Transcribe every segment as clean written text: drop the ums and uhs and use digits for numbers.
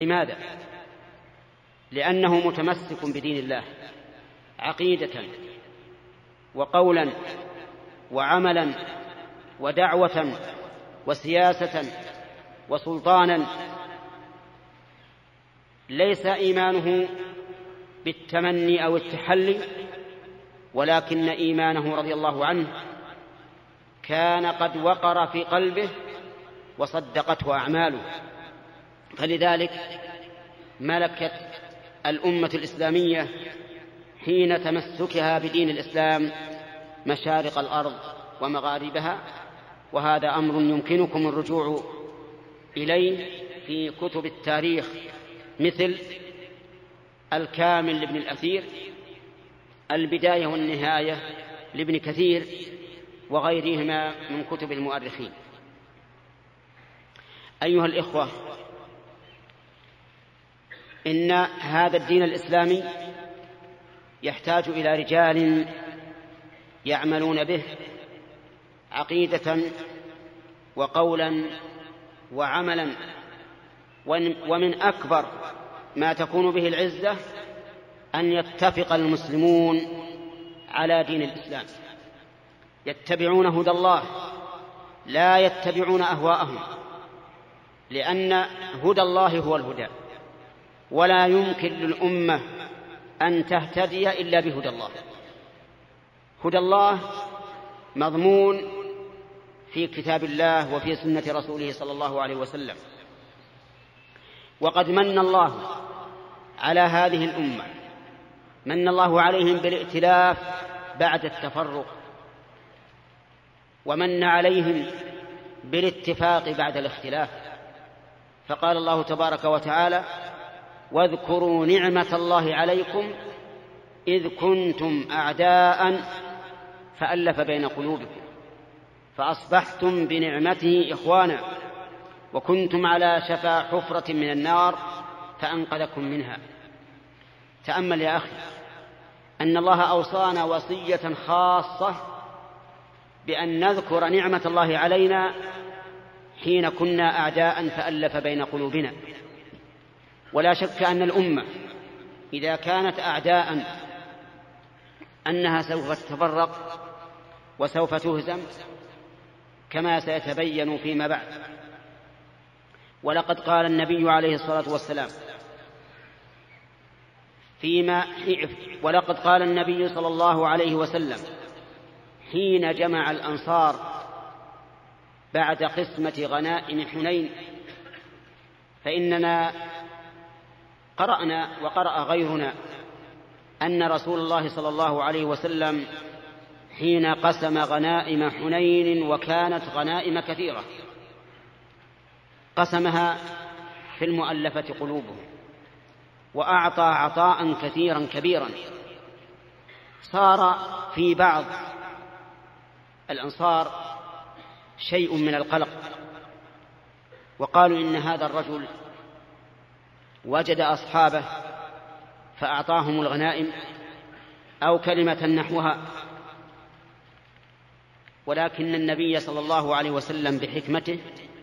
لماذا؟ لأنه متمسك بدين الله عقيدة وقولا وعملا ودعوة وسياسة وسلطانا، ليس إيمانه بالتمني أو التحلي، ولكن إيمانه رضي الله عنه كان قد وقر في قلبه وصدقته أعماله. فلذلك ملكت الأمة الإسلامية حين تمسكها بدين الإسلام مشارق الأرض ومغاربها، وهذا أمر يمكنكم الرجوع إليه في كتب التاريخ مثل الكامل لابن الأثير، البداية والنهاية لابن كثير، وغيرهما من كتب المؤرخين. أيها الإخوة، إن هذا الدين الإسلامي يحتاج إلى رجال يعملون به عقيدة وقولا وعملا، ومن أكبر ما تكون به العزة أن يتفق المسلمون على دين الإسلام، يتبعون هدى الله لا يتبعون أهواءهم، لأن هدى الله هو الهدى، ولا يمكن للأمة أن تهتدي إلا بهدى الله. هدى الله مضمون في كتاب الله وفي سنة رسوله صلى الله عليه وسلم، وقد من الله على هذه الأمة، من الله عليهم بالائتلاف بعد التفرق، ومن عليهم بالاتفاق بعد الاختلاف. فقال الله تبارك وتعالى: واذكروا نعمة الله عليكم إذ كنتم أعداء فألف بين قلوبكم فأصبحتم بنعمته إخوانا وكنتم على شفا حفرة من النار فأنقذكم منها. تأمل يا أخي أن الله أوصانا وصية خاصة بأن نذكر نعمة الله علينا حين كنا أعداء فألف بين قلوبنا. ولا شك أن الأمة إذا كانت أعداء أنها سوف تتفرق وسوف تهزم كما سيتبين فيما بعد. ولقد قال النبي عليه الصلاة والسلام ولقد قال النبي صلى الله عليه وسلم حين جمع الأنصار بعد قسمة غنائم حنين: فإننا قرأنا وقرأ غيرنا أن رسول الله صلى الله عليه وسلم حين قسم غنائم حنين، وكانت غنائم كثيرة، قسمها في المؤلفة قلوبهم، وأعطى عطاء كثيرا كبيرا. صار في بعض الأنصار شيء من القلق، وقالوا إن هذا الرجل وجد أصحابه فأعطاهم الغنائم أو كلمة نحوها. ولكن النبي صلى الله عليه وسلم بحكمته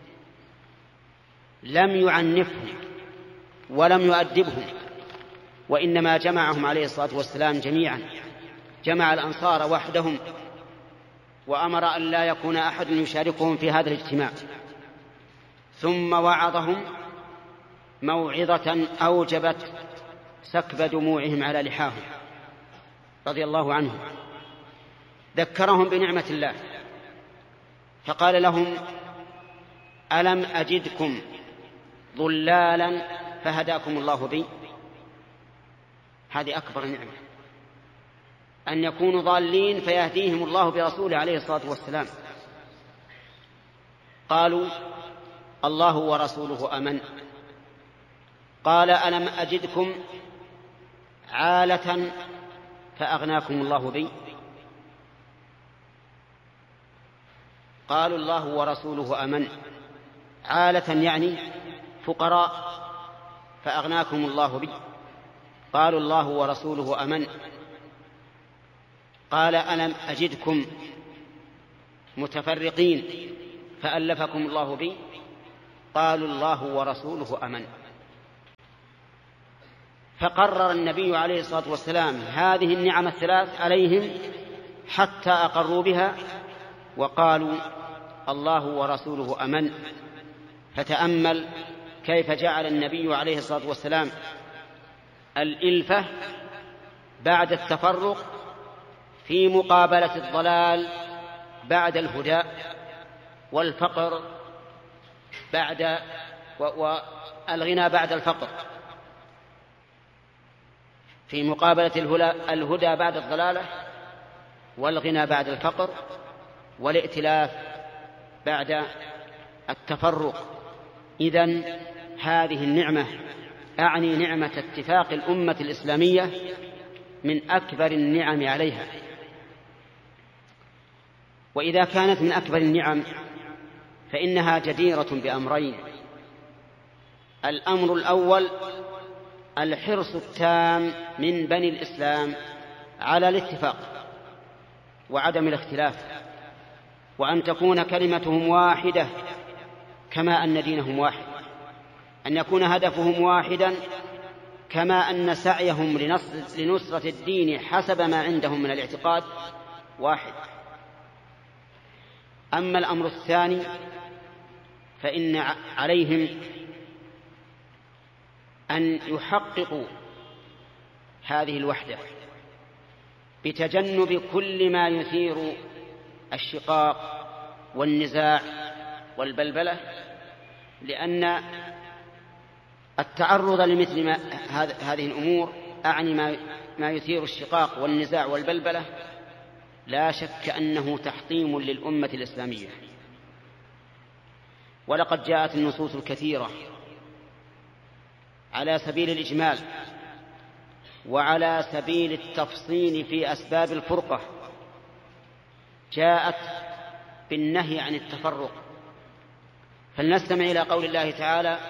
لم يعنفهم ولم يؤدبهم، وإنما جمعهم عليه الصلاة والسلام جميعا، جمع الأنصار وحدهم، وأمر أن لا يكون أحد يشاركهم في هذا الاجتماع، ثم وعظهم موعظة أوجبت سكب دموعهم على لحاهم رضي الله عنهم. ذكرهم بنعمة الله فقال لهم: ألم أجدكم ضلالا فهداكم الله بي؟ هذه أكبر نعمة، أن يكونوا ضالين فيهديهم الله برسوله عليه الصلاة والسلام. قالوا: الله ورسوله أمن. قال: ألم أجدكم عالة فأغناكم الله بي؟ قالوا: الله ورسوله أمن. عالة يعني فقراء فأغناكم الله بي. قالوا: الله ورسوله أمن. قال: ألم أجدكم متفرقين فألفكم الله بي؟ قالوا: الله ورسوله أمن. فقرر النبي عليه الصلاة والسلام هذه النعم الثلاث عليهم حتى أقروا بها وقالوا الله ورسوله أمن. فتأمل كيف جعل النبي عليه الصلاة والسلام الإلفة بعد التفرق في مقابلة الضلال بعد الهدى، والفقر بعد والغنى بعد الفقر، في مقابلة الهدى بعد الضلالة، والغنى بعد الفقر، والائتلاف بعد التفرق. إذن هذه النعمة، أعني نعمة اتفاق الأمة الإسلامية، من أكبر النعم عليها. وإذا كانت من أكبر النعم فإنها جديرة بأمرين. الأمر الأول الحرص التام من بني الإسلام على الاتفاق وعدم الاختلاف، وأن تكون كلمتهم واحدة كما أن دينهم واحد، أن يكون هدفهم واحدا كما أن سعيهم لنصرة الدين حسب ما عندهم من الاعتقاد واحد. أما الأمر الثاني فإن عليهم أن يحققوا هذه الوحدة بتجنب كل ما يثير الشقاق والنزاع والبلبلة، لأن التعرض لمثل هذه الأمور، أعني ما يثير الشقاق والنزاع والبلبلة، لا شك أنه تحطيم للأمة الإسلامية. ولقد جاءت النصوص الكثيرة على سبيل الإجمال وعلى سبيل التفصيل في أسباب الفرقة، جاءت بالنهي عن التفرق. فلنستمع إلى قول الله تعالى: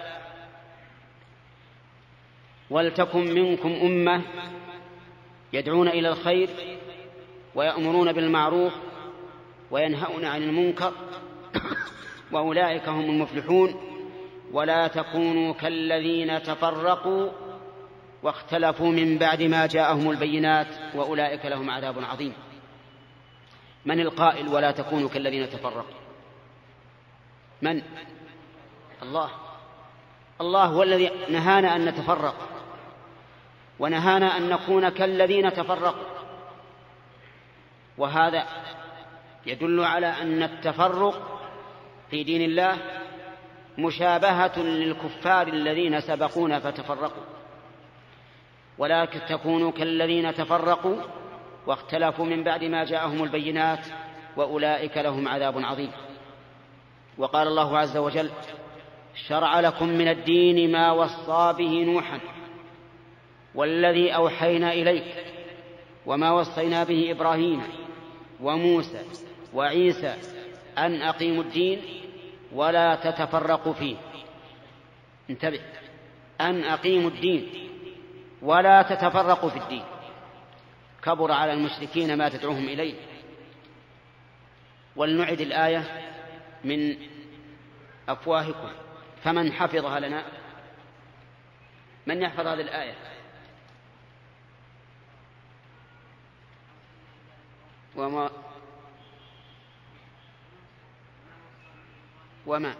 ولتكن منكم أمة يدعون إلى الخير ويأمرون بالمعروف وينهون عن المنكر وأولئك هم المفلحون ولا تكونوا كالذين تفرقوا واختلفوا من بعد ما جاءهم البينات وأولئك لهم عذاب عظيم. من القائل ولا تكونوا كالذين تفرقوا؟ من؟ الله. الله هو الذي نهانا أن نتفرق ونهانا أن نكون كالذين تفرقوا، وهذا يدل على أن التفرق في دين الله مشابهة للكفار الذين سبقونا فتفرقوا. ولا تكونوا كالذين تفرقوا واختلفوا من بعد ما جاءهم البينات وأولئك لهم عذاب عظيم. وقال الله عز وجل: شرع لكم من الدين ما وصى به نوحا والذي أوحينا إليك وما وصينا به إبراهيم وموسى وعيسى أن أقيموا الدين ولا تتفرقوا فيه. انتبه، أن أقيموا الدين ولا تتفرقوا في الدين. كبر على المشركين ما تدعوهم إليه. ولنعد الآية من أفواهكم، فمن حفظها لنا؟ من يحفظ هذه الآية؟ وما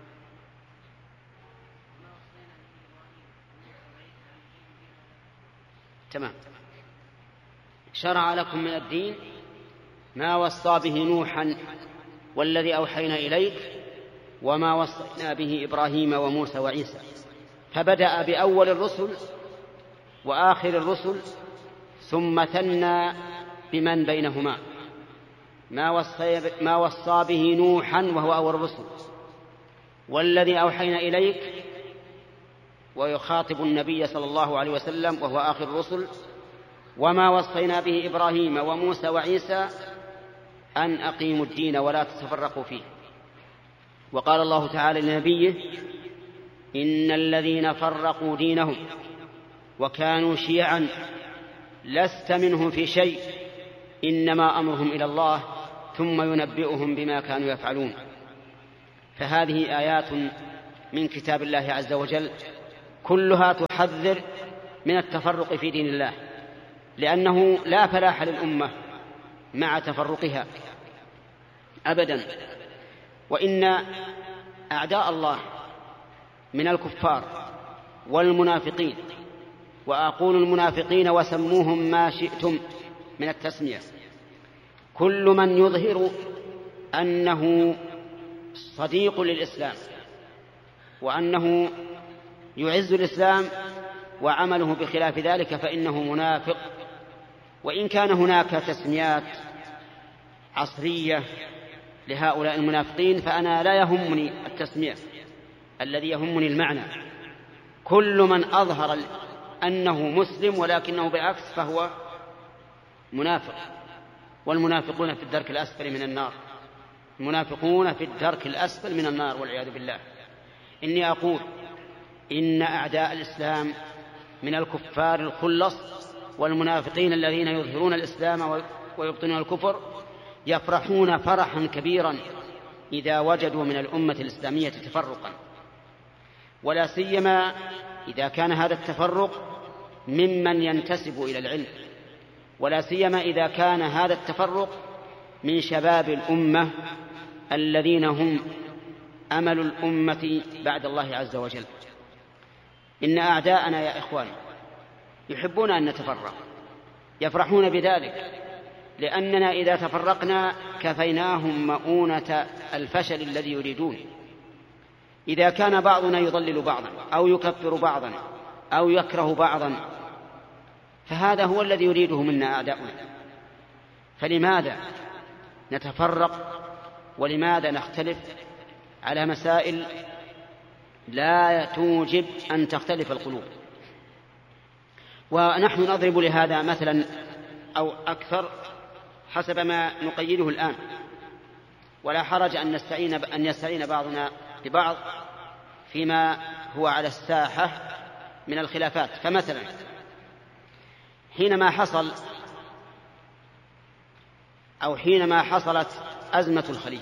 تمام. شرع لكم من الدين ما وصى به نوحا والذي أوحينا إليك وما وصينا به إبراهيم وموسى وعيسى. فبدأ بأول الرسل وآخر الرسل ثم ثنى بمن بينهما. ما وصى به نوحا وهو أول الرسل، والذي أوحينا إليك، ويخاطب النبي صلى الله عليه وسلم وهو آخر الرسل، وما وصينا به إبراهيم وموسى وعيسى أن أقيموا الدين ولا تتفرقوا فيه. وقال الله تعالى لنبيه: إن الذين فرقوا دينهم وكانوا شيعا لست منهم في شيء إنما أمرهم إلى الله ثم ينبئهم بما كانوا يفعلون. فهذه آيات من كتاب الله عز وجل كلها تحذر من التفرق في دين الله، لأنه لا فلاح للأمة مع تفرقها أبدا. وإن أعداء الله من الكفار والمنافقين، وأقول المنافقين وسموهم ما شئتم من التسمية، كل من يظهر أنه صديق للإسلام وأنه يعز الإسلام وعمله بخلاف ذلك فإنه منافق. وإن كان هناك تسميات عصرية لهؤلاء المنافقين فأنا لا يهمني التسمية، الذي يهمني المعنى. كل من أظهر أنه مسلم ولكنه بالعكس فهو منافق، والمنافقون في الدرك الأسفل من النار، المنافقون في الدرك الأسفل من النار والعياذ بالله. إني أقول إن أعداء الإسلام من الكفار الخلص والمنافقين الذين يظهرون الإسلام ويبطنون الكفر يفرحون فرحا كبيرا إذا وجدوا من الأمة الإسلامية تفرقا، ولا سيما إذا كان هذا التفرق ممن ينتسب إلى العلم، ولا سيما إذا كان هذا التفرق من شباب الأمة الذين هم أمل الأمة بعد الله عز وجل. إن أعداءنا يا إخواني يحبون أن نتفرق، يفرحون بذلك، لأننا إذا تفرقنا كفيناهم مؤونة الفشل الذي يريدون. إذا كان بعضنا يضلل بعضا أو يكفر بعضا أو يكره بعضا فهذا هو الذي يريده منا أعداؤنا. فلماذا نتفرق ولماذا نختلف على مسائل لا توجب أن تختلف القلوب؟ ونحن نضرب لهذا مثلا أو أكثر حسب ما نقيده الآن، ولا حرج أن يستعين بعضنا ببعض فيما هو على الساحة من الخلافات. فمثلا حينما حصلت أزمة الخليج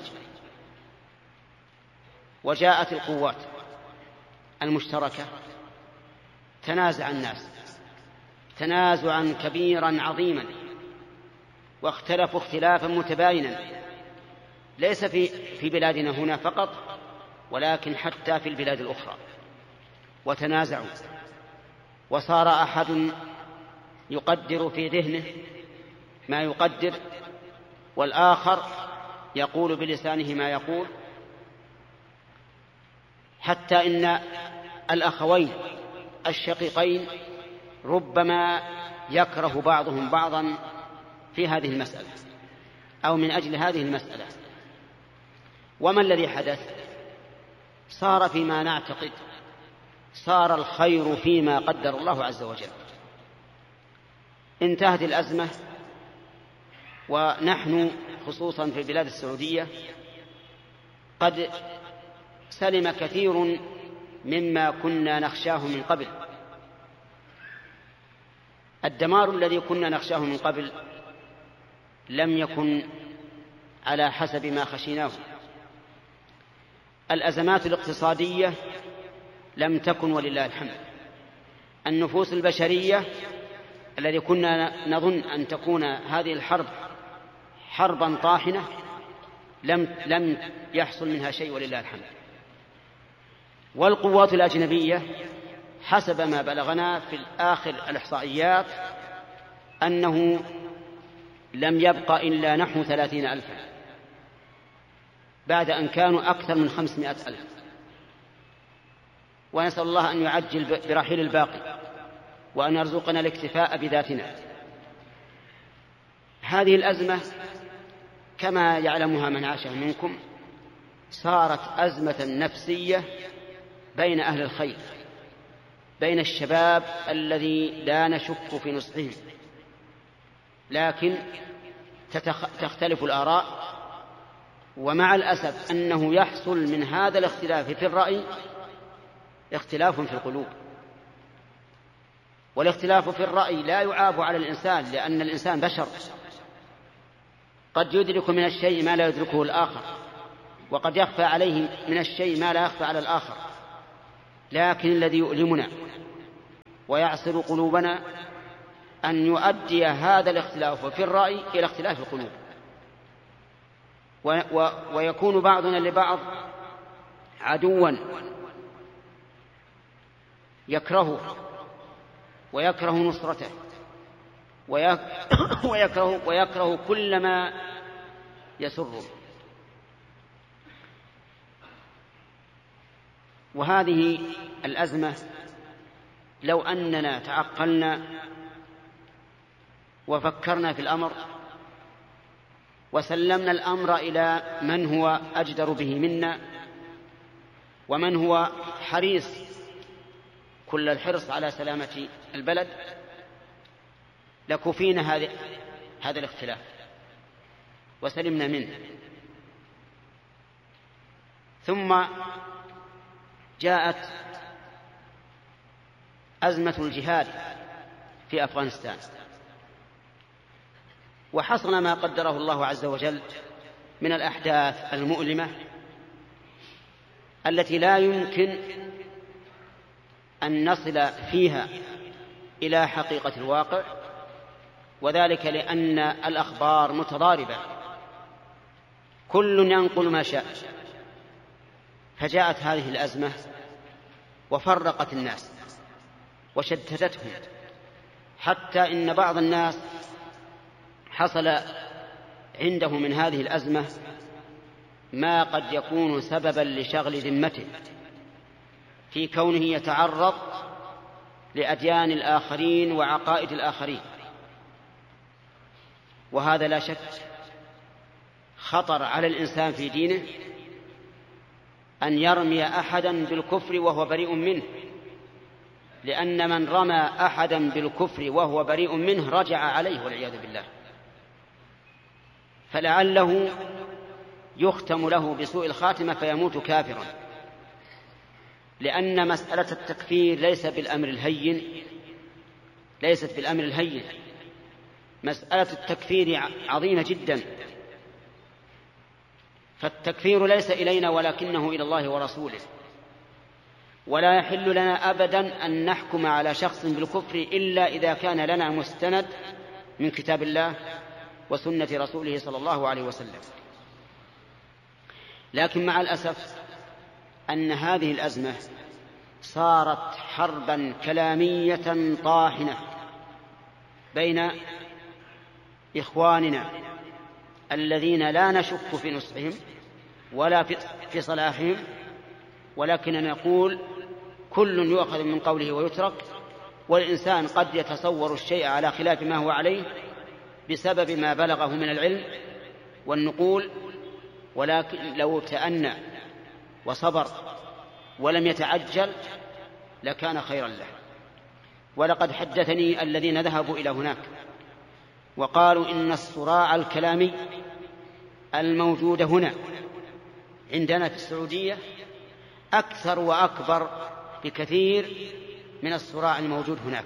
وجاءت القوات المشتركة تنازع الناس تنازعا كبيرا عظيما واختلفوا اختلافا متباينا، ليس في بلادنا هنا فقط ولكن حتى في البلاد الأخرى، وتنازعوا، وصار أحد يقدر في ذهنه ما يقدر والآخر يقول بلسانه ما يقول، حتى إن الأخوين الشقيقين ربما يكره بعضهم بعضا في هذه المسألة أو من أجل هذه المسألة. وما الذي حدث؟ صار فيما نعتقد صار الخير فيما قدر الله عز وجل. انتهت الأزمة، ونحن خصوصا في البلاد السعودية قد سلم كثير مما كنا نخشاه من قبل. الدمار الذي كنا نخشاه من قبل لم يكن على حسب ما خشيناه. الأزمات الاقتصادية لم تكن ولله الحمد. النفوس البشرية الذي كنا نظن أن تكون هذه الحرب حربا طاحنة لم يحصل منها شيء ولله الحمد. والقوات الأجنبية حسب ما بلغنا في آخر الإحصائيات أنه لم يبقى إلا نحو 30,000 بعد أن كانوا أكثر من 500,000. ونسأل الله أن يعجل برحيل الباقي وأن يرزقنا الاكتفاء بذاتنا. هذه الأزمة كما يعلمها من عاش منكم صارت أزمة نفسية بين أهل الخير، بين الشباب الذي لا نشك في نصحهم، لكن تختلف الآراء. ومع الأسف أنه يحصل من هذا الاختلاف في الرأي اختلاف في القلوب. والاختلاف في الرأي لا يعاب على الإنسان، لأن الإنسان بشر، قد يدرك من الشيء ما لا يدركه الآخر، وقد يخفى عليه من الشيء ما لا يخفى على الآخر. لكن الذي يؤلمنا ويعصر قلوبنا أن يؤدي هذا الاختلاف في الرأي إلى اختلاف القلوب، ويكون بعضنا لبعض عدوا يكرهه ويكره نصرته ويكره كل ما يسره. وهذه الأزمة لو أننا تعقلنا وفكرنا في الأمر وسلمنا الأمر إلى من هو أجدر به منا ومن هو حريص كل الحرص على سلامة البلد، لكفينا هذا الاختلاف وسلمنا منه. ثم جاءت أزمة الجهاد في أفغانستان، وحصل ما قدره الله عز وجل من الأحداث المؤلمة التي لا يمكن أن نصل فيها إلى حقيقة الواقع، وذلك لأن الأخبار متضاربة، كل ينقل ما شاء. فجاءت هذه الأزمة وفرقت الناس وشتتتهم، حتى إن بعض الناس حصل عنده من هذه الأزمة ما قد يكون سببا لشغل ذمته في كونه يتعرض لأديان الآخرين وعقائد الآخرين، وهذا لا شك خطر على الإنسان في دينه أن يرمي أحدا بالكفر وهو بريء منه، لأن من رمى أحدا بالكفر وهو بريء منه رجع عليه والعياذ بالله، فلعله يختم له بسوء الخاتمة فيموت كافرا. لأن مسألة التكفير ليست بالأمر الهين، مسألة التكفير عظيمة جدا، فالتكفير ليس إلينا ولكنه إلى الله ورسوله، ولا يحل لنا أبدا أن نحكم على شخص بالكفر إلا إذا كان لنا مستند من كتاب الله وسنة رسوله صلى الله عليه وسلم. لكن مع الأسف أن هذه الأزمة صارت حربا كلامية طاحنة بين إخواننا الذين لا نشك في نصحهم ولا في صلاحهم، ولكننا نقول كل يؤخذ من قوله ويترك، والإنسان قد يتصور الشيء على خلاف ما هو عليه بسبب ما بلغه من العلم والنقول، ولكن لو تأنى وصبر ولم يتعجل لكان خيرا له. ولقد حدثني الذين ذهبوا إلى هناك وقالوا إن الصراع الكلامي الموجود هنا عندنا في السعودية أكثر وأكبر بكثير من الصراع الموجود هناك،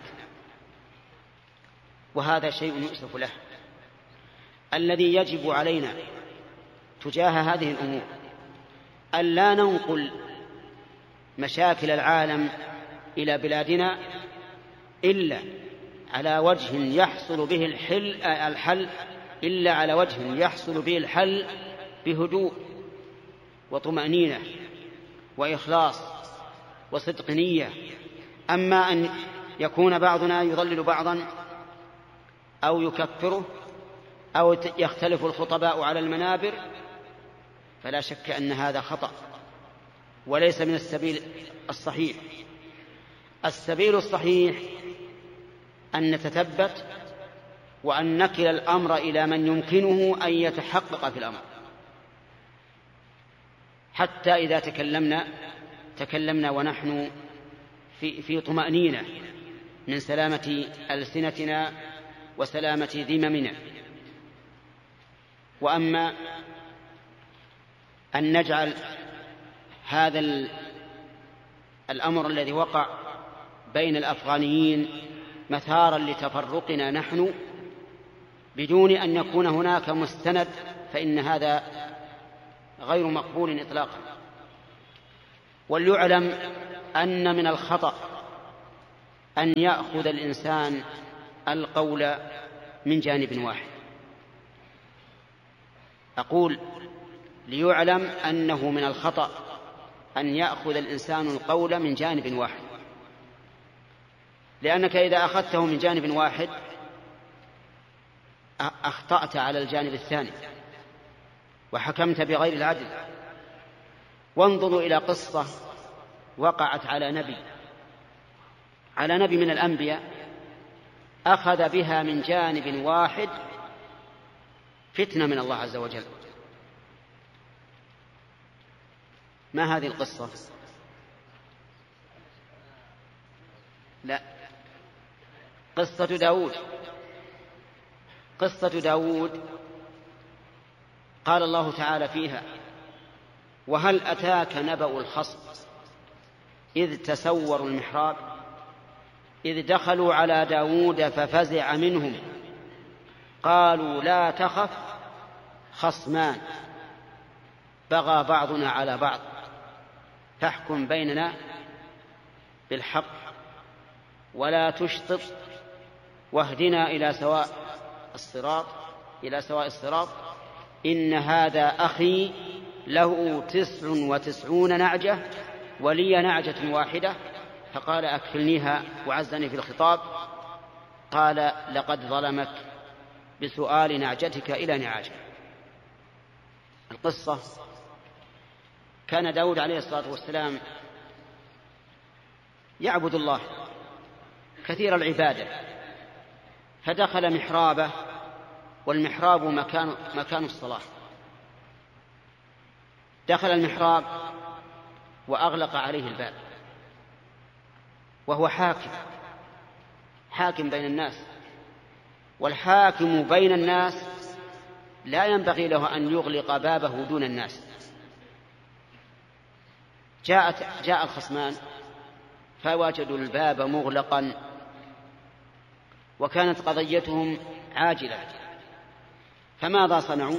وهذا شيء يؤسف له. الذي يجب علينا تجاه هذه الأمور أن لا ننقل مشاكل العالم إلى بلادنا إلا على وجه يحصل به الحل إلا على وجه يحصل به الحل بهدوء وطمأنينة وإخلاص وصدق نية. أما أن يكون بعضنا يضلل بعضا أو يكفره أو يختلف الخطباء على المنابر فلا شك أن هذا خطأ وليس من السبيل الصحيح. السبيل الصحيح أن نتثبت وأن نكل الأمر إلى من يمكنه أن يتحقق في الأمر، حتى إذا تكلمنا ونحن في طمأنينة من سلامة ألسنتنا وسلامة ذممنا. وأما أن نجعل هذا الأمر الذي وقع بين الأفغانيين مثارا لتفرقنا نحن بدون أن يكون هناك مستند فإن هذا غير مقبول إطلاقا. وليعلم أن من الخطأ أن يأخذ الإنسان القول من جانب واحد. أقول ليعلم أنه من الخطأ أن يأخذ الإنسان القول من جانب واحد، لأنك إذا أخذته من جانب واحد أخطأت على الجانب الثاني وحكمت بغير العدل. وانظروا إلى قصة وقعت على نبي من الأنبياء، أخذ بها من جانب واحد فتنة من الله عز وجل. ما هذه القصة؟ لا، قصة داود. قصة داود قال الله تعالى فيها: وهل أتاك نبأ الخصم إذ تسوروا المحراب إذ دخلوا على داود ففزع منهم قالوا لا تخف خصمان بغى بعضنا على بعض فاحكم بيننا بالحق ولا تشطط واهدنا إلى سواء الصراط إن هذا أخي له 99 نعجة ولي نعجة واحدة فقال أكفلنيها وعزني في الخطاب. قال لقد ظلمك بسؤال نعجتك إلى نعاجه. القصة: كان داود عليه الصلاة والسلام يعبد الله كثير العبادة، فدخل محرابه، والمحراب مكان الصلاة. دخل المحراب وأغلق عليه الباب، وهو حاكم بين الناس، والحاكم بين الناس لا ينبغي له أن يغلق بابه دون الناس. جاء الخصمان فوجدوا الباب مغلقا، وكانت قضيتهم عاجلة، فماذا صنعوا؟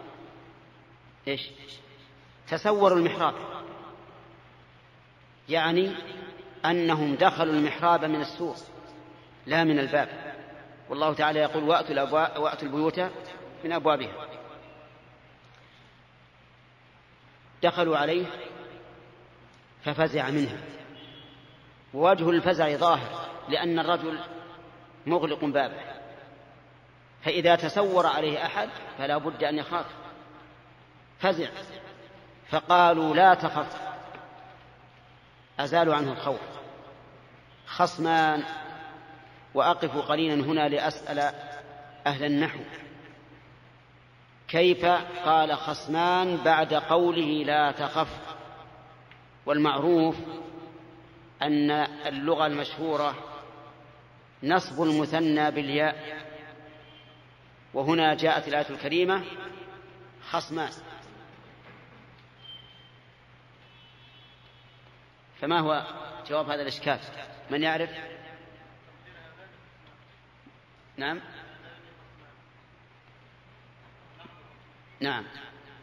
تسوروا المحراب، يعني أنهم دخلوا المحراب من السور لا من الباب. والله تعالى يقول: وأتوا البيوت من أبوابها. دخلوا عليه ففزع منها، ووجه الفزع ظاهر لأن الرجل مغلق بابه، فإذا تسور عليه أحد فلا بد أن يخاف. فزع، فقالوا لا تخف، أزالوا عنه الخوف. خصمان، وأقف قليلا هنا لأسأل أهل النحو كيف قال خصمان بعد قوله لا تخف. والمعروف أن اللغة المشهورة نصب المثنى بالياء، وهنا جاءت الآية الكريمة خصمان. فما هو جواب هذا الإشكال؟ من يعرف؟ نعم نعم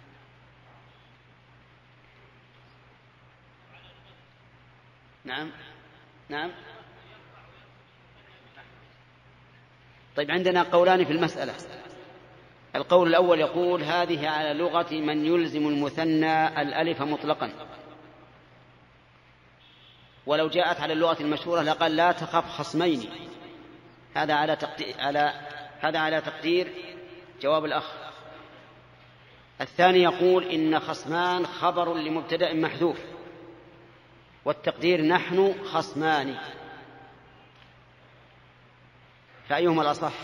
نعم نعم. طيب، عندنا قولان في المسألة. القول الأول يقول: هذه على لغة من يلزم المثنى الألف مطلقا، ولو جاءت على اللغة المشهورة لقال لا تخف خصمين. هذا على تقدير جواب الأخ. الثاني يقول: إن خصمان خبر لمبتدأ محذوف، والتقدير نحن خصمان. فأيهما الأصح؟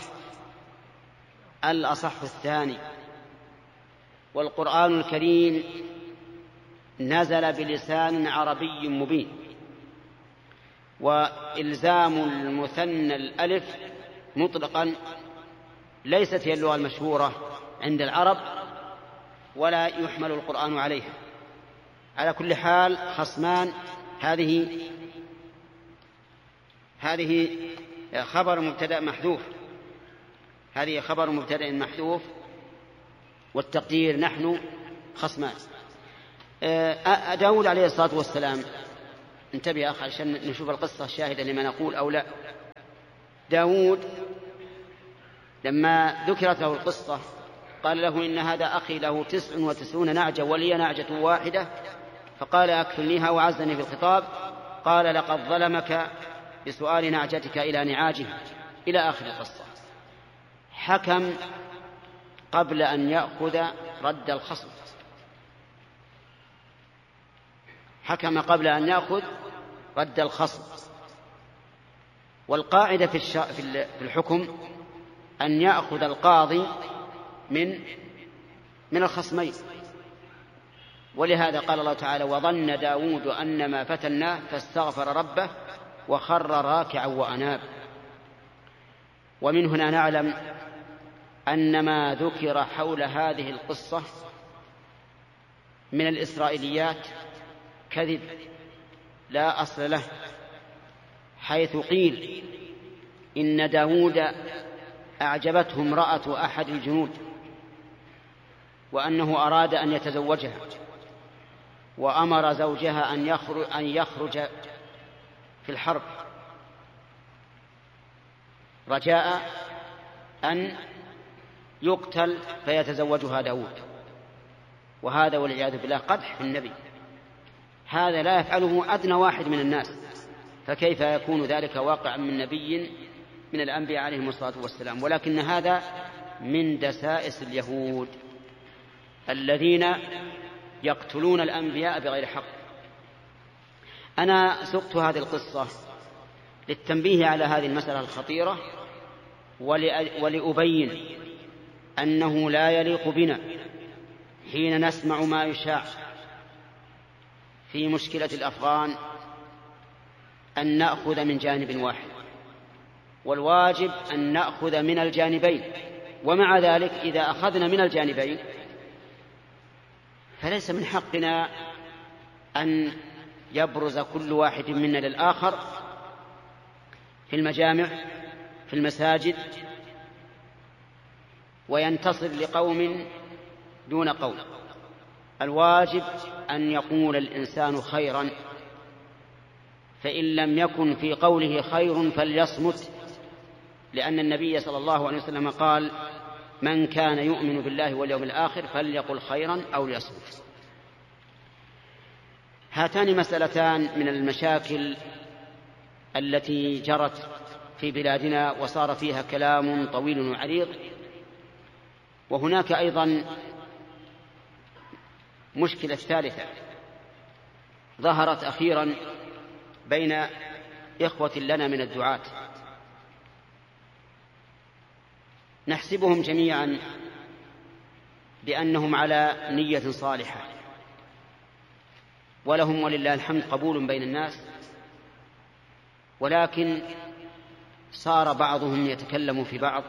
الأصح الثاني. والقرآن الكريم نزل بلسان عربي مبين، وإلزام المثنى الألف مطلقا ليست هي اللغة المشهورة عند العرب، ولا يحمل القرآن عليها. على كل حال، خصمان هذه خبر مبتدأ محذوف، هذه خبر مبتدأ محذوف، والتقدير نحن خصمان. داود عليه الصلاة والسلام انتبه يا أخي عشان نشوف القصة شاهدة لما نقول أو لا. داود لما ذكرت له القصة قال له إن هذا أخي له 99 نعجة ولي نعجة واحدة، فقال أكفلنيها وعزني في الخطاب. قال لقد ظلمك بسؤال نعجتك إلى نعاجه إلى آخر القصة. حكم قبل أن يأخذ رد الخصم، حكم قبل أن يأخذ رد الخصم. والقاعدة في الحكم أن يأخذ القاضي من الخصمين. ولهذا قال الله تعالى وظن داود أن ما فتناه فاستغفر ربه وخر راكعا وأناب. ومن هنا نعلم أن ما ذكر حول هذه القصة من الإسرائيليات كذب لا أصل له، حيث قيل إن داود أعجبته امرأة أحد الجنود وأنه أراد أن يتزوجها، وأمر زوجها أن يخرج في الحرب رجاء أن يقتل فيتزوجها داود. وهذا والعياذ بالله قدح في النبي، هذا لا يفعله أدنى واحد من الناس، فكيف يكون ذلك واقعا من نبي من الأنبياء عليهم الصلاة والسلام؟ ولكن هذا من دسائس اليهود الذين يقتلون الأنبياء بغير حق. أنا سقت هذه القصة للتنبيه على هذه المسألة الخطيرة، ولأبين أنه لا يليق بنا حين نسمع ما يشاع في مشكلة الأفغان أن نأخذ من جانب واحد، والواجب أن نأخذ من الجانبين. ومع ذلك إذا أخذنا من الجانبين فليس من حقنا أن يبرز كل واحد منا للآخر في المجامع في المساجد وينتصر لقوم دون قوم. الواجب أن يقول الإنسان خيرا، فإن لم يكن في قوله خير فليصمت، لأن النبي صلى الله عليه وسلم قال من كان يؤمن بالله واليوم الآخر فليقل خيرا أو ليصمت. هاتان مسألتان من المشاكل التي جرت في بلادنا وصار فيها كلام طويل وعريض. وهناك أيضا مشكلة ثالثة ظهرت أخيرا بين إخوة لنا من الدعاة، نحسبهم جميعا بأنهم على نية صالحة ولهم ولله الحمد قبول بين الناس، ولكن صار بعضهم يتكلم في بعض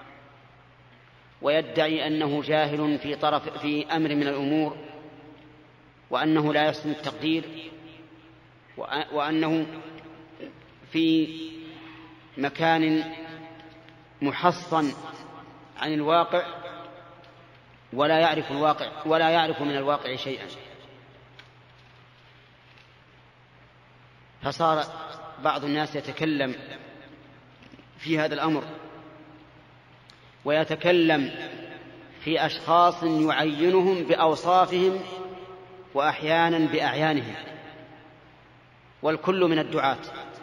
ويدعي أنه جاهل في أمر من الأمور، وأنه لا يحسن التقدير، وأنه في مكان محصن عن الواقع ولا يعرف الواقع ولا يعرف من الواقع شيئا. فصار بعض الناس يتكلم في هذا الأمر ويتكلم في أشخاص يعينهم بأوصافهم وأحيانا بأعيانهم، والكل من الدعاة،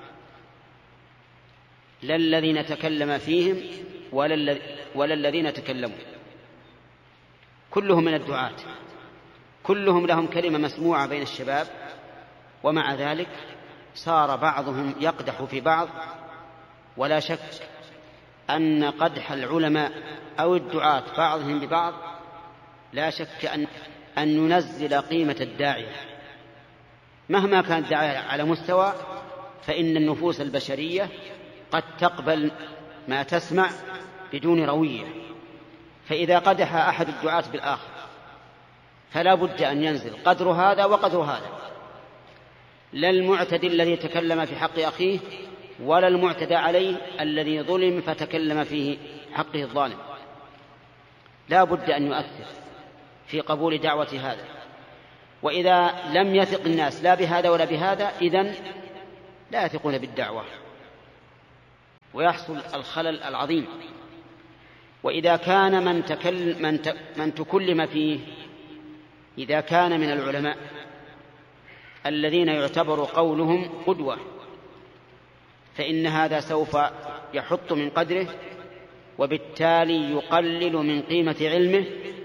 لا الذين تكلم فيهم ولا الذين تكلموا، كلهم من الدعاة، كلهم لهم كلمة مسموعة بين الشباب. ومع ذلك صار بعضهم يقدح في بعض. ولا شك أن قدح العلماء أو الدعاة بعضهم ببعض لا شك أن ينزل قيمة الداعية مهما كان الداعية على مستوى، فإن النفوس البشرية قد تقبل ما تسمع بدون روية. فإذا قدح أحد الدعاة بالآخر فلا بد أن ينزل قدر هذا وقدر هذا، لا المعتدي الذي تكلم في حق أخيه ولا المعتدى عليه الذي ظلم فتكلم في حقه الظالم. لا بد أن يؤثر في قبول دعوة هذا. وإذا لم يثق الناس لا بهذا ولا بهذا إذن لا يثقون بالدعوة ويحصل الخلل العظيم. وإذا كان من تكلم فيه إذا كان من العلماء الذين يعتبر قولهم قدوة فإن هذا سوف يحط من قدره وبالتالي يقلل من قيمة علمه،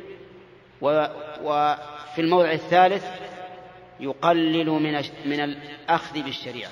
وفي الموضع الثالث يقلل من الأخذ بالشريعة،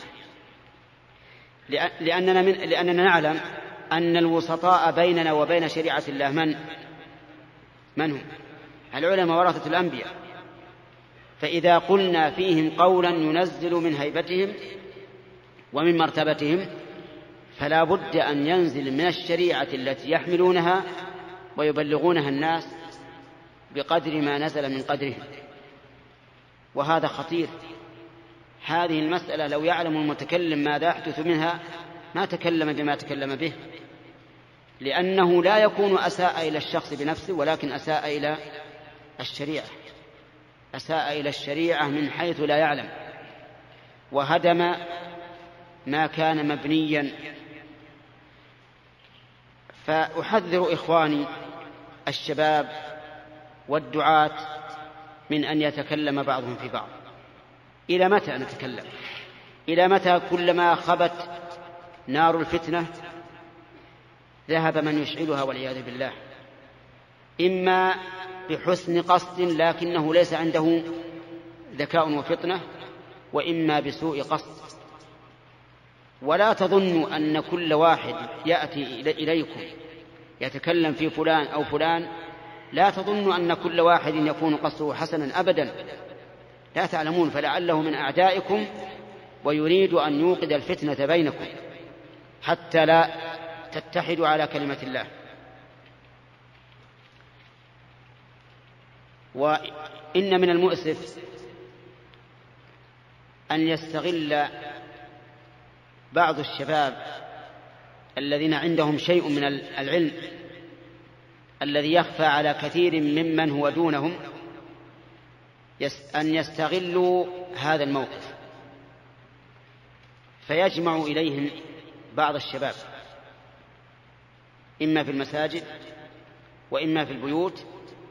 لأننا نعلم أن الوسطاء بيننا وبين شريعة الله من هم؟ العلماء ورثة الأنبياء، فإذا قلنا فيهم قولا ينزل من هيبتهم ومن مرتبتهم فلا بد أن ينزل من الشريعة التي يحملونها ويبلغونها الناس بقدر ما نزل من قدرهم، وهذا خطير. هذه المسألة لو يعلم المتكلم ماذا يحدث منها ما تكلم بما تكلم به، لأنه لا يكون أساء إلى الشخص بنفسه ولكن أساء إلى الشريعة، أساء إلى الشريعة من حيث لا يعلم، وهدم ما كان مبنيا. فأحذر إخواني الشباب والدعاة من أن يتكلم بعضهم في بعض. إلى متى نتكلم؟ إلى متى كلما خبت نار الفتنة ذهب من يشعلها والعياذ بالله، إما بحسن قصد لكنه ليس عنده ذكاء وفطنة، وإما بسوء قصد. ولا تظنوا أن كل واحد يأتي إليكم يتكلم في فلان أو فلان، لا تظنوا أن كل واحد يكون قصده حسنا أبدا، لا تعلمون، فلعله من أعدائكم ويريد أن يوقد الفتنة بينكم حتى لا تتحدوا على كلمة الله. وإن من المؤسف أن يستغل بعض الشباب الذين عندهم شيء من العلم الذي يخفى على كثير ممن هو دونهم أن يستغلوا هذا الموقف، فيجمع إليهم بعض الشباب إما في المساجد وإما في البيوت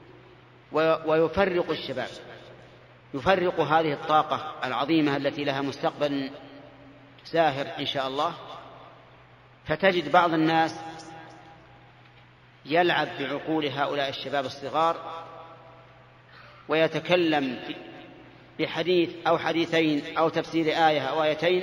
ويفرق الشباب، يفرق هذه الطاقة العظيمة التي لها مستقبل زاهر إن شاء الله. فتجد بعض الناس يلعب بعقول هؤلاء الشباب الصغار ويتكلم بحديث أو حديثين أو تفسير آية أو آيتين،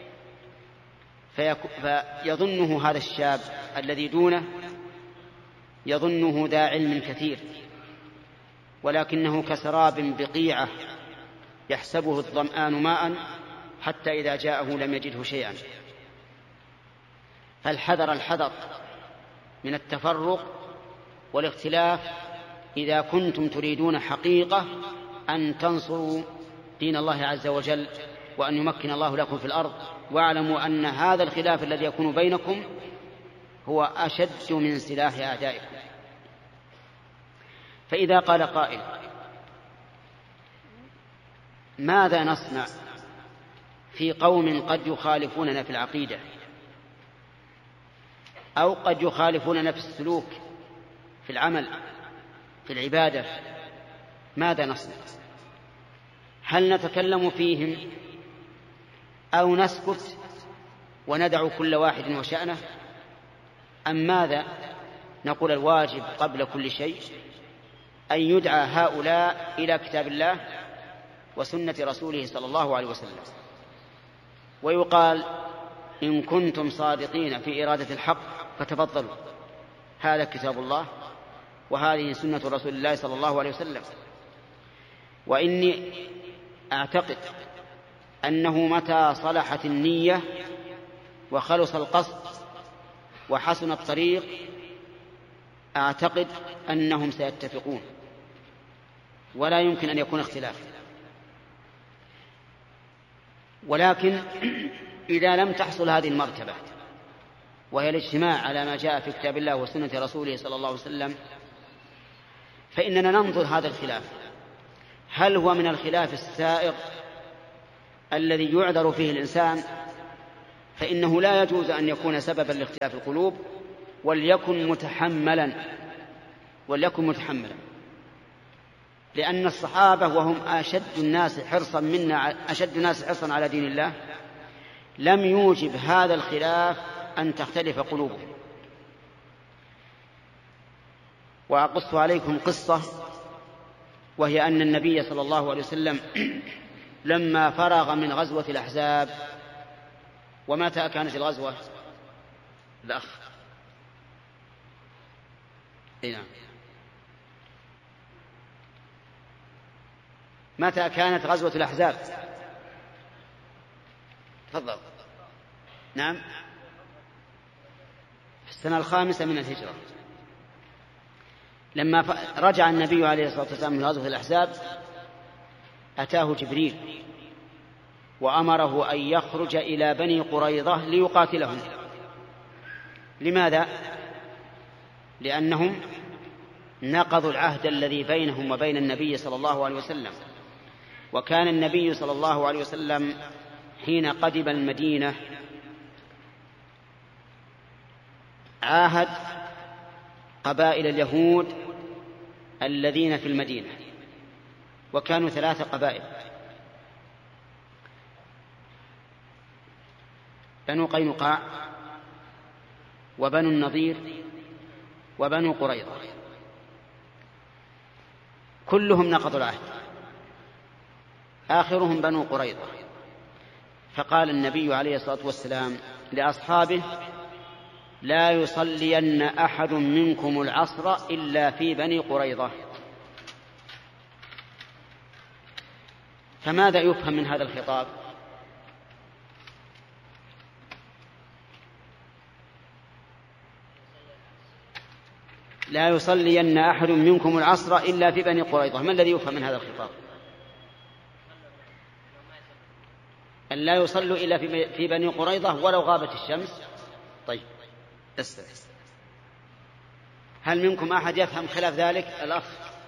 فيظنه هذا الشاب الذي دونه يظنه ذا علم كثير، ولكنه كسراب بقيعة يحسبه الظمآن ماء حتى إذا جاءه لم يجده شيئا. فالحذر الحذر من التفرق والاختلاف إذا كنتم تريدون حقيقة أن تنصروا دين الله عز وجل وأن يمكن الله لكم في الأرض. واعلموا أن هذا الخلاف الذي يكون بينكم هو أشد من سلاح أعدائكم. فإذا قال قائل ماذا نصنع في قوم قد يخالفوننا في العقيدة أو قد يخالفوننا في السلوك في العمل في العبادة، ماذا نصنع؟ هل نتكلم فيهم أو نسكت وندع كل واحد وشأنه، أم ماذا؟ نقول الواجب قبل كل شيء أن يدعى هؤلاء إلى كتاب الله وسنة رسوله صلى الله عليه وسلم، ويقال إن كنتم صادقين في إرادة الحق فتفضلوا، هذا كتاب الله وهذه سنة رسول الله صلى الله عليه وسلم. وإني أعتقد أنه متى صلحت النية وخلص القصد وحسن الطريق أعتقد أنهم سيتفقون ولا يمكن أن يكون اختلاف. ولكن إذا لم تحصل هذه المرتبة وهي الاجتماع على ما جاء في كتاب الله وسنة رسوله صلى الله عليه وسلم، فإننا ننظر هذا الخلاف هل هو من الخلاف السائغ الذي يعذر فيه الإنسان؟ فإنه لا يجوز أن يكون سببا لاختلاف القلوب، وليكن متحملا لأن الصحابة وهم أشد الناس حرصا على دين الله لم يوجب هذا الخلاف أن تختلف قلوبهم. وأقص عليكم قصة، وهي أن النبي صلى الله عليه وسلم لما فرغ من غزوة الأحزاب، ومتى كانت الغزوة؟ الأخ نعم، متى كانت غزوة الأحزاب؟ تفضل. نعم، في السنة 5 من الهجرة. لما رجع النبي عليه الصلاة والسلام من غزوة الأحزاب أتاه جبريل وأمره أن يخرج إلى بني قريظة ليقاتلهم. لماذا؟ لأنهم نقضوا العهد الذي بينهم وبين النبي صلى الله عليه وسلم. وكان النبي صلى الله عليه وسلم حين قدم المدينة عاهد قبائل اليهود الذين في المدينة، وكانوا 3 قبائل: بنو قينقاع وبنو النضير وبنو قريظة، كلهم نقضوا العهد، آخرهم بنو قريظة. فقال النبي عليه الصلاة والسلام لأصحابه: لا يصلين أحد منكم العصر إلا في بني قريظة. فماذا يفهم من هذا الخطاب؟ لا يصلين أحد منكم العصر إلا في بني قريظة. ما الذي يفهم من هذا الخطاب؟ أن لا يصلوا إلا في بني قريظة ولو غابت الشمس. طيب، هل منكم أحد يفهم خلاف ذلك؟ الأخ.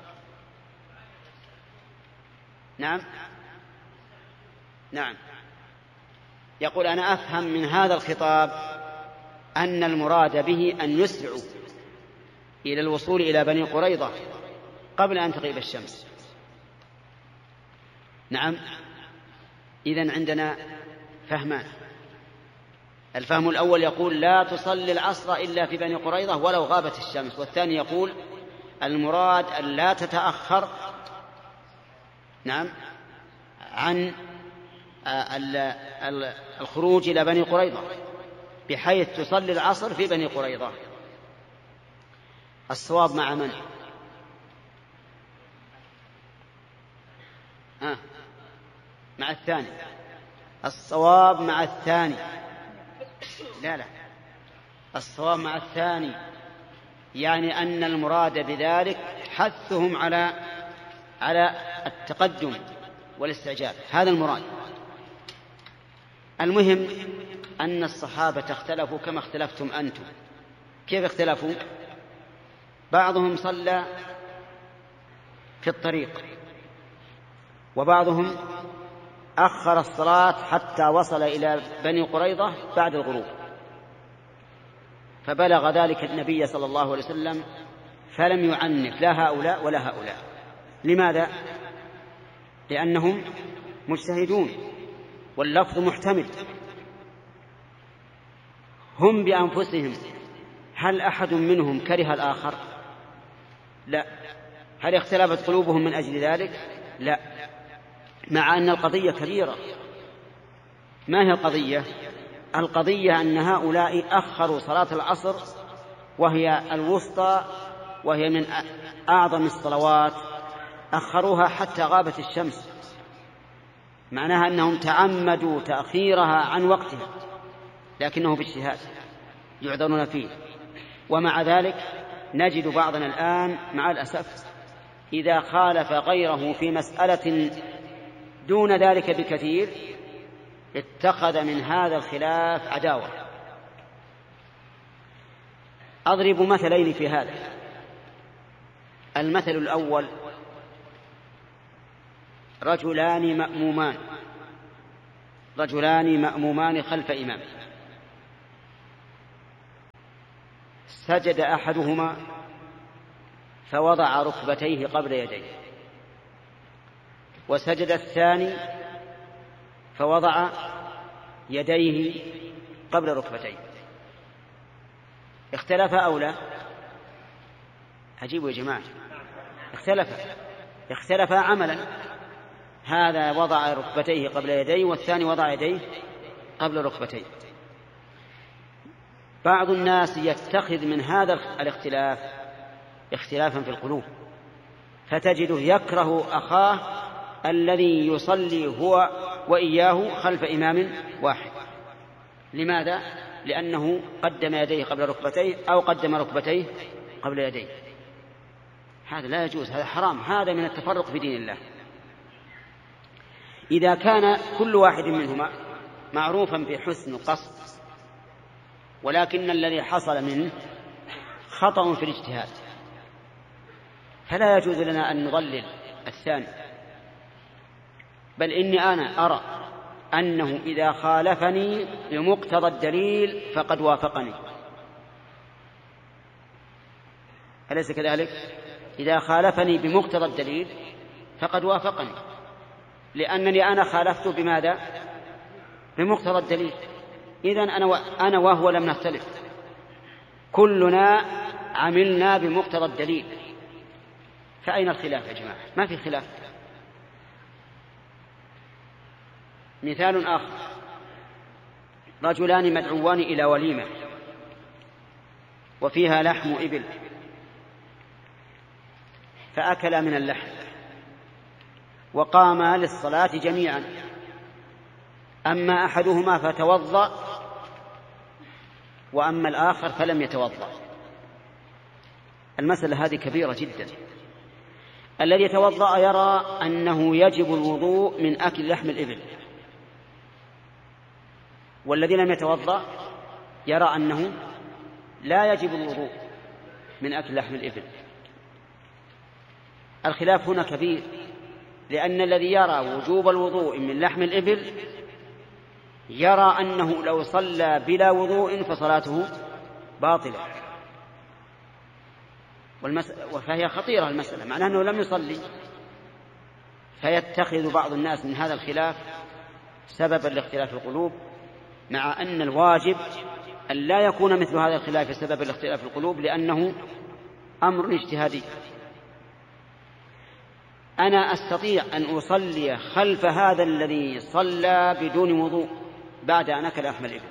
نعم، يقول: أنا أفهم من هذا الخطاب أن المراد به أن يسرعوا إلى الوصول إلى بني قريظة قبل أن تغيب الشمس. نعم، إذن عندنا فهمان. الفهم الأول يقول: لا تصلي العصر إلا في بني قريظة ولو غابت الشمس. والثاني يقول: المراد أن لا تتأخر عن الخروج إلى بني قريظة، بحيث تصلي العصر في بني قريظة. الصواب مع من؟ مع الثاني. الصواب مع الثاني. لا، الصواب مع الثاني، يعني أن المراد بذلك حثهم على التقدم والاستعجال، هذا المراد. المهم أن الصحابة اختلفوا كما اختلفتم أنتم. كيف اختلفوا؟ بعضهم صلى في الطريق، وبعضهم أخر الصلاة حتى وصل إلى بني قريظة بعد الغروب، فبلغ ذلك النبي صلى الله عليه وسلم فلم يعنف لا هؤلاء ولا هؤلاء. لماذا؟ لأنهم مجتهدون واللفظ محتمل. هم بأنفسهم هل أحد منهم كره الآخر؟ لا. هل اختلفت قلوبهم من أجل ذلك؟ لا. مع أن القضية كبيرة. ما هي القضية؟ القضية أن هؤلاء أخروا صلاة العصر، وهي الوسطى وهي من أعظم الصلوات، أخروها حتى غابت الشمس. معناها أنهم تعمدوا تأخيرها عن وقتها، لكنه باجتهاد يعذرون فيه. ومع ذلك نجد بعضنا الآن مع الأسف إذا خالف غيره في مسألة دون ذلك بكثير اتخذ من هذا الخلاف عداوة. أضرب مثلين في هذا. المثل الأول: رجلان مأمومان خلف إمام، سجد أحدهما فوضع ركبتيه قبل يديه، وسجد الثاني فوضع يديه قبل ركبتيه. اختلف أو لا؟ عجيب يا جماعة، اختلف عملا، هذا وضع ركبتيه قبل يديه والثاني وضع يديه قبل ركبتيه. بعض الناس يتخذ من هذا الاختلاف اختلافا في القلوب، فتجده يكره أخاه الذي يصلي هو وإياه خلف إمام واحد. لماذا؟ لأنه قدم يديه قبل ركبتيه أو قدم ركبتيه قبل يديه. هذا لا يجوز، هذا حرام، هذا من التفرق في دين الله. إذا كان كل واحد منهما معروفا بحسن قصد، ولكن الذي حصل منه خطأ في الاجتهاد، فلا يجوز لنا أن نضلل الثاني، بل إني أنا أرى أنه إذا خالفني بمقتضى الدليل فقد وافقني، أليس كذلك؟ إذا خالفني بمقتضى الدليل فقد وافقني، لأنني أنا خالفته بماذا؟ بمقتضى الدليل. إذن أنا وهو لم نختلف، كلنا عملنا بمقتضى الدليل، فأين الخلاف يا جماعة؟ ما في خلاف. مثال آخر: رجلان مدعوان إلى وليمة وفيها لحم إبل، فأكلا من اللحم وقاما للصلاة جميعا، أما أحدهما فتوضأ وأما الآخر فلم يتوضأ. المسألة هذه كبيرة جدا. الذي يتوضأ يرى أنه يجب الوضوء من أكل لحم الإبل، والذي لم يتوضأ يرى أنه لا يجب الوضوء من أكل لحم الإبل. الخلاف هنا كبير، لأن الذي يرى وجوب الوضوء من لحم الإبل يرى أنه لو صلى بلا وضوء فصلاته باطلة، فهي خطيرة المسألة، معناه أنه لم يصلي. فيتخذ بعض الناس من هذا الخلاف سببا لاختلاف القلوب، مع أن الواجب أن لا يكون مثل هذا الخلاف سببا لاختلاف القلوب، لأنه أمر اجتهادي. أنا أستطيع أن أصلي خلف هذا الذي صلى بدون وضوء بعد أن أكل لحم الإبل،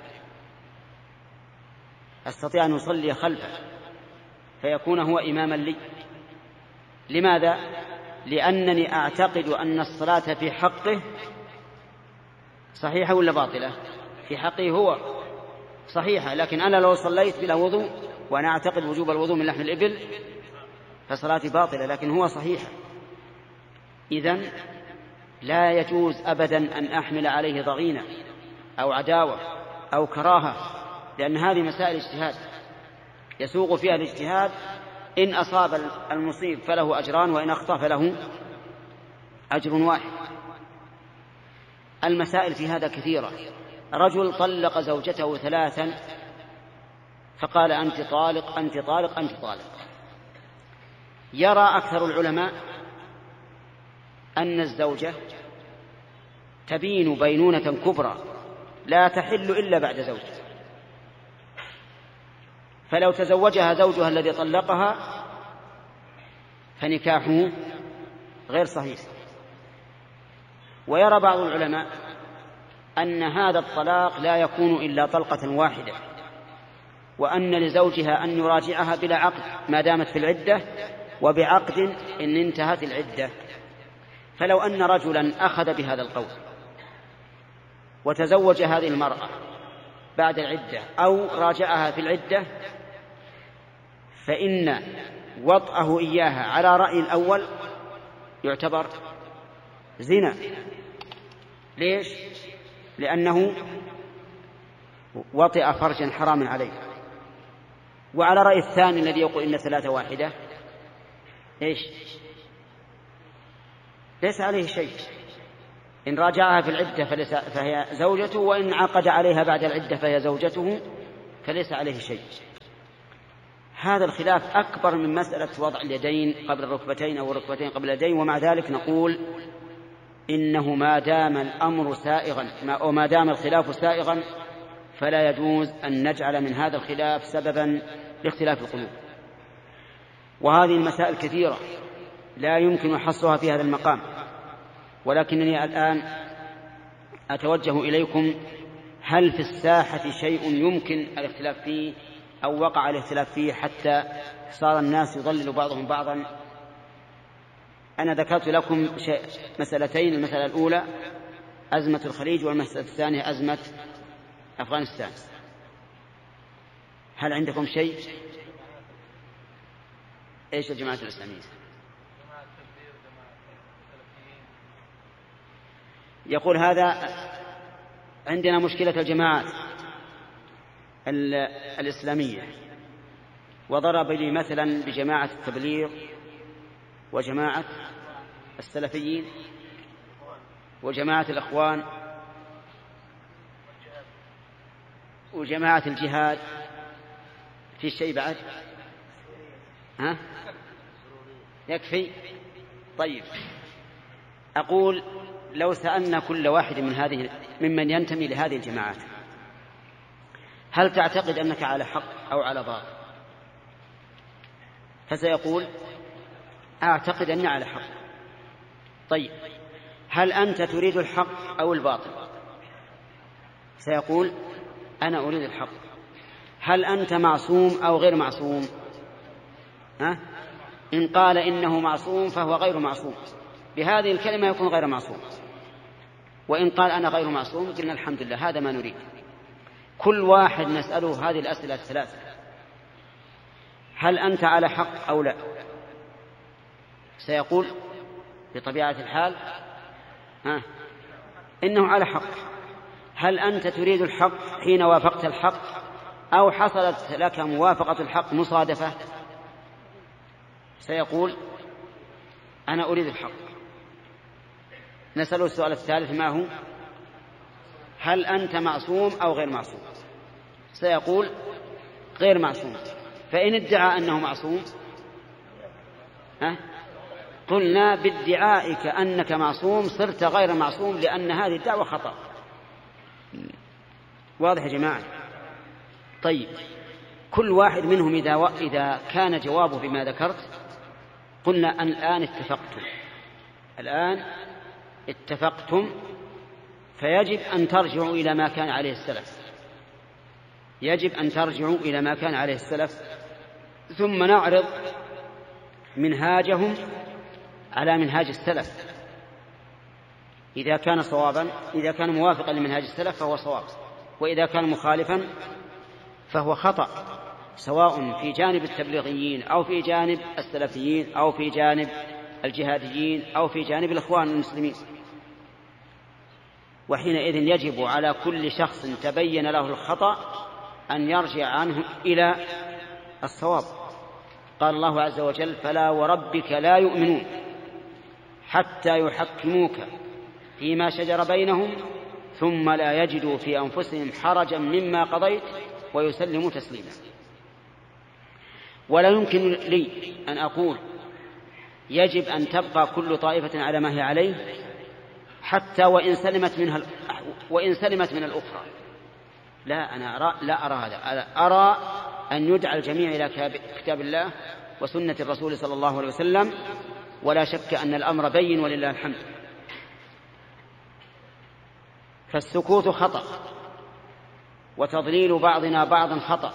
أستطيع أن أصلي خلفه فيكون هو إماما لي. لماذا؟ لأنني أعتقد أن الصلاة في حقه صحيحة ولا باطلة؟ في حقه هو صحيحة، لكن أنا لو صليت بلا وضوء وأنا أعتقد وجوب الوضوء من لحم الإبل فصلاتي باطلة، لكن هو صحيحة. إذن لا يجوز أبدا أن أحمل عليه ضغينة أو عداوة أو كراهة، لأن هذه مسائل اجتهاد يسوق فيها الاجتهاد، إن أصاب المصيب فله أجران وإن أخطأ فله أجر واحد. المسائل في هذا كثيرة. رجل طلق زوجته 3 فقال أنت طالق أنت طالق أنت طالق. يرى أكثر العلماء أن الزوجة تبين بينونة كبرى لا تحل إلا بعد زوج، فلو تزوجها زوجها الذي طلقها فنكاحه غير صحيح. ويرى بعض العلماء أن هذا الطلاق لا يكون إلا طلقة واحدة، وأن لزوجها أن يراجعها بلا عقد ما دامت في العدة، وبعقد إن انتهت العدة. فلو أن رجلا أخذ بهذا القول وتزوج هذه المرأة بعد العدة أو راجعها في العدة، فإن وطأه إياها على رأي الأول يعتبر زنا. ليش؟ لأنه وطئ فرجا حرام عليه. وعلى رأي الثاني الذي يقول إن 3 واحدة إيش؟ ليس عليه شيء، إن راجعها في العدة فهي زوجته، وإن عقد عليها بعد العدة فهي زوجته، فليس عليه شيء. هذا الخلاف أكبر من مسألة وضع اليدين قبل الركبتين أو الركبتين قبل اليدين. ومع ذلك نقول إنه ما دام الأمر سائغا أو ما دام الخلاف سائغا فلا يجوز أن نجعل من هذا الخلاف سببا لاختلاف القلوب. وهذه المسائل كثيرة لا يمكن حصرها في هذا المقام، ولكنني الآن أتوجه إليكم: هل في الساحة شيء يمكن الاختلاف فيه أو وقع الاختلاف فيه حتى صار الناس يضلل بعضهم بعضا؟ أنا ذكرت لكم مسألتين: المسألة الأولى أزمة الخليج، والمسألة الثانية أزمة أفغانستان. هل عندكم شيء؟ إيش الجماعة الإسلامية؟ يقول هذا عندنا مشكلة الجماعات الإسلامية، وضرب لي مثلا بجماعة التبليغ وجماعة السلفيين وجماعة الأخوان وجماعة الجهاد. في شيء بعد؟ ها؟ يكفي؟ طيب، أقول لو سألنا كل واحد ممن ينتمي لهذه الجماعات: هل تعتقد أنك على حق أو على باطل؟ فسيقول: أعتقد أني على حق. طيب، هل أنت تريد الحق أو الباطل؟ سيقول: أنا أريد الحق. هل أنت معصوم أو غير معصوم؟ إن قال إنه معصوم فهو غير معصوم، بهذه الكلمة يكون غير معصوم. وإن قال أنا غير معصوم قلنا الحمد لله، هذا ما نريد. كل واحد نسأله هذه الأسئلة الثلاثة: هل أنت على حق أو لا؟ سيقول بطبيعة الحال إنه على حق. هل أنت تريد الحق حين وافقت الحق أو حصلت لك موافقة الحق مصادفة؟ سيقول: أنا أريد الحق. نسأله السؤال الثالث: ما هو؟ هل أنت معصوم أو غير معصوم؟ سيقول: غير معصوم. فإن ادعى أنه معصوم قلنا بادعائك أنك معصوم صرت غير معصوم، لأن هذه الدعوة خطأ. واضح يا جماعة؟ طيب، كل واحد منهم إذا كان جوابه بما ذكرت قلنا الآن اتفقتم، فيجب أن ترجعوا إلى ما كان عليه السلف. يجب أن ترجعوا إلى ما كان عليه السلف، ثم نعرض منهاجهم على منهاج السلف. إذا كان صوابا، إذا كان موافقا لمنهاج السلف فهو صواب، وإذا كان مخالفا فهو خطأ، سواء في جانب التبليغيين أو في جانب السلفيين أو في جانب الجهاديين أو في جانب الإخوان المسلمين. وحينئذ يجب على كل شخص تبين له الخطأ أن يرجع عنه إلى الصواب. قال الله عز وجل: فلا وربك لا يؤمنون حتى يحكموك فيما شجر بينهم ثم لا يجدوا في أنفسهم حرجا مما قضيت ويسلموا تسليما. ولا يمكن لي أن أقول يجب أن تبقى كل طائفة على ما هي عليه حتى وإن سلمت من الأخرى. لا، أنا لا أرى هذا. أرى أن يدعى الجميع إلى كتاب الله وسنة الرسول صلى الله عليه وسلم، ولا شك أن الأمر بين ولله الحمد. فالسكوت خطأ، وتضليل بعضنا بعضا خطأ،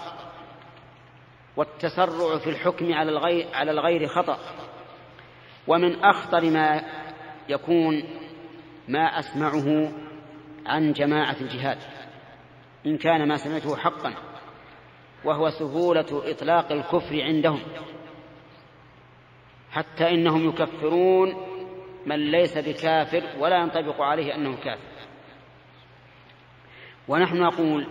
والتسرع في الحكم على الغير خطأ. ومن أخطر ما يكون ما أسمعه عن جماعة الجهاد، إن كان ما سمعته حقا، وهو سهولة إطلاق الكفر عندهم، حتى إنهم يكفرون من ليس بكافر ولا ينطبق عليه أنه كافر. ونحن نقول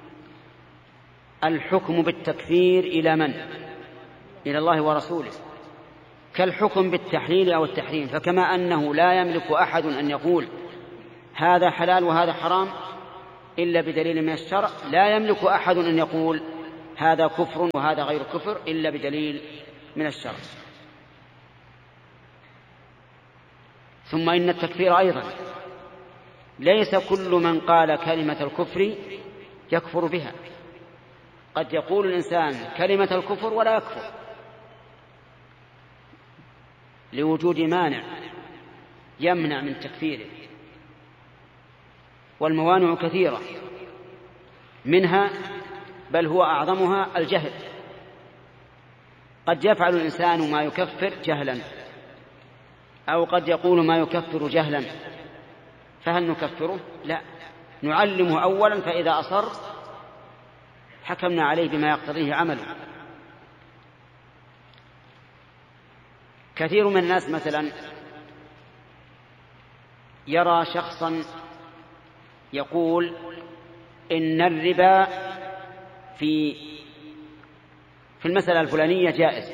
الحكم بالتكفير إلى من؟ إلى الله ورسوله، كالحكم بالتحليل أو التحريم. فكما أنه لا يملك أحد أن يقول هذا حلال وهذا حرام إلا بدليل من الشرع، لا يملك أحد أن يقول هذا كفر وهذا غير كفر إلا بدليل من الشرع. ثم إن التكفير أيضا ليس كل من قال كلمة الكفر يكفر بها، قد يقول الإنسان كلمة الكفر ولا يكفر لوجود مانع يمنع من تكفيره، والموانع كثيرة، منها بل هو أعظمها الجهل. قد يفعل الإنسان ما يكفر جهلا، أو قد يقول ما يكفر جهلا، فهل نكفره؟ لا، نعلمه أولا، فإذا أصر حكمنا عليه بما يقتضيه عمله. كثير من الناس مثلا يرى شخصا يقول إن الربا في المسألة الفلانية جائز.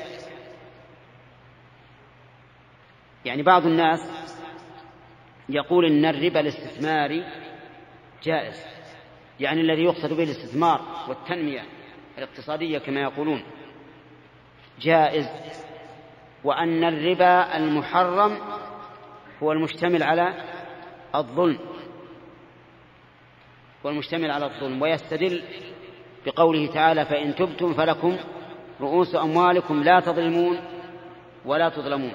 يعني بعض الناس يقول إن الربا الاستثماري جائز، يعني الذي يقصد به الاستثمار والتنمية الاقتصادية كما يقولون جائز، وأن الربا المحرم هو المشتمل على الظلم، ويستدل بقوله تعالى فإن تبتم فلكم رؤوس أموالكم لا تظلمون ولا تظلمون.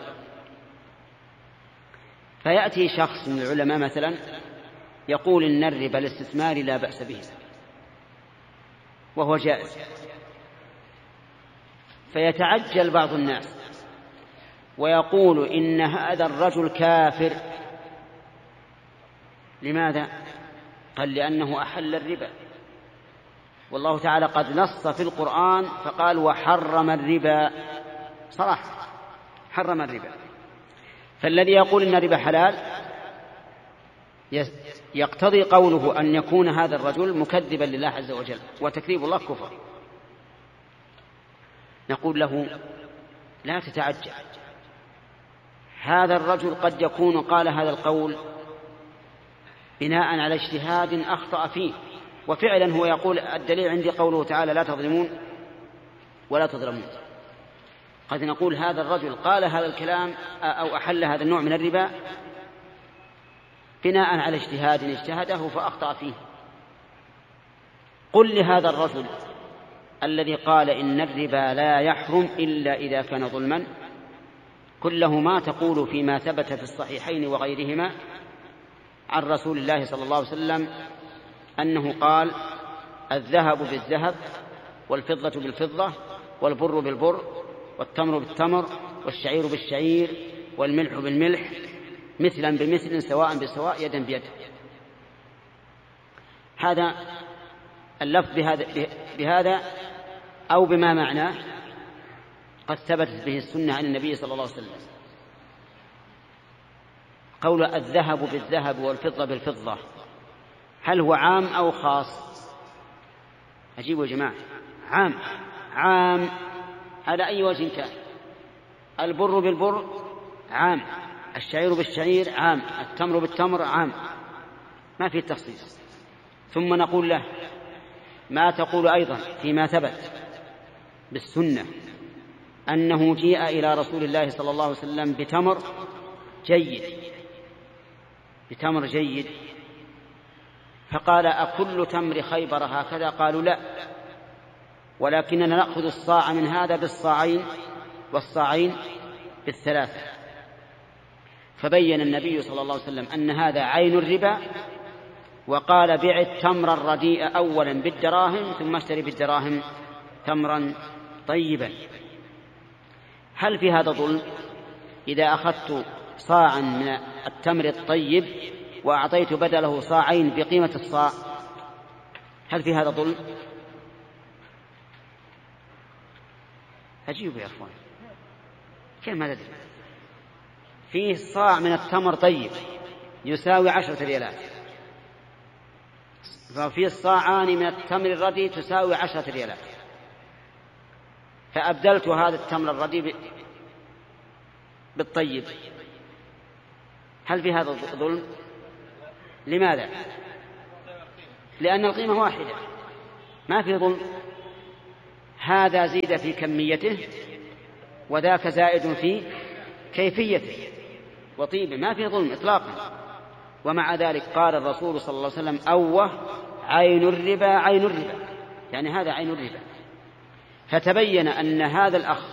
فيأتي شخص من العلماء مثلا يقول إن الربا الاستثماري لا بأس به وهو جائز، فيتعجل بعض الناس ويقول إن هذا الرجل كافر. لماذا؟ قال لأنه أحل الربا، والله تعالى قد نص في القرآن فقال وحرم الربا، صراحة حرم الربا. فالذي يقول إن الربا حلال يقتضي قوله أن يكون هذا الرجل مكذبا لله عز وجل، وتكذيب الله كفر. نقول له لا تتعجل، هذا الرجل قد يكون قال هذا القول بناء على اجتهاد أخطأ فيه، وفعلا هو يقول الدليل عندي قوله تعالى لا تظلمون ولا تظلمون. قد نقول هذا الرجل قال هذا الكلام أو أحل هذا النوع من الربا بناء على اجتهاد اجتهده فأخطأ فيه. قل لهذا الرجل الذي قال إن الربا لا يحرم إلا إذا كان ظلما، قل له ما تقول فيما ثبت في الصحيحين وغيرهما عن رسول الله صلى الله عليه وسلم أنه قال الذهب بالذهب والفضة بالفضة والبر بالبر والتمر بالتمر والشعير بالشعير والملح بالملح مثلا بمثل سواء بسواء يدا بيد. هذا اللفظ بهذا أو بما معناه قد ثبتت به السنة عن النبي صلى الله عليه وسلم. قول الذهب بالذهب والفضة بالفضة هل هو عام أو خاص؟ أجيبوا يا جماعة. عام على أي وجه كان. البر بالبر عام، الشعير بالشعير عام، التمر بالتمر عام، ما في تخصيص. ثم نقول له ما تقول أيضا فيما ثبت بالسنة أنه جيء إلى رسول الله صلى الله عليه وسلم بتمر جيد فقال أكل تمر خيبر هكذا؟ قالوا لا، ولكننا نأخذ الصاع من هذا بالصاعين والصاعين بالثلاثة. فبين النبي صلى الله عليه وسلم أن هذا عين الربا، وقال بع التمر الرديء أولا بالدراهم ثم اشتري بالدراهم تمرا طيبا. هل في هذا ظلم؟ إذا أخذت صاعا من التمر الطيب وأعطيت بدله صاعين بقيمة الصاع، هل في هذا ظلم؟ أجيب يا أخوان، كيف ما تدري؟ فيه صاع من التمر طيب يساوي 10 ريالات، ففيه الصاعان من التمر الردي تساوي 10 ريالات، فأبدلت هذا التمر الردي بالطيب، هل في هذا ظلم؟ لماذا؟ لأن القيمة واحدة، ما في ظلم. هذا زيد في كميته وذاك زائد في كيفيته وطيبه، ما في ظلم إطلاقا. ومع ذلك قال الرسول صلى الله عليه وسلم: أوه عين الربا عين الربا، يعني هذا عين الربا. فتبين أن هذا الأخ